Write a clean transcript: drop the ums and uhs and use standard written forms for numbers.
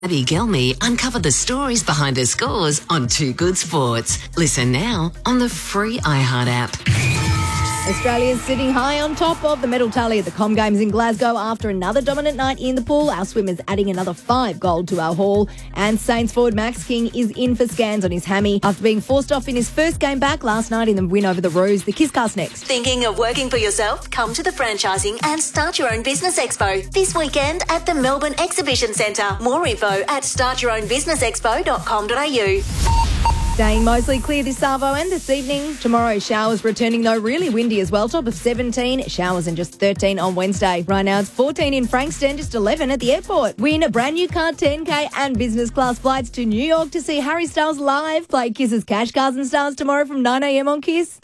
Abby Gelmy uncovered the stories behind her scores on Too Good Sports. Listen now on the free iHeart app. Australia's sitting high on top of the medal tally at the Com Games in Glasgow after another dominant night in the pool. Our swimmers adding another 5 gold to our haul. And Saints forward Max King is in for scans on his hammy after being forced off in his first game back last night in the win over the Roos. The Kisscast next. Thinking of working for yourself? Come to the Franchising and Start Your Own Business Expo this weekend at the Melbourne Exhibition Centre. More info at startyourownbusinessexpo.com.au. Staying mostly clear this Savo and this evening. Tomorrow, showers returning, though really windy as well. Top of 17, showers and just 13 on Wednesday. Right now, it's 14 in Frankston, just 11 at the airport. Win a brand new car, 10K and business class flights to New York to see Harry Styles live. Play Kiss's Cash Cars and Stars tomorrow from 9 a.m. on Kiss.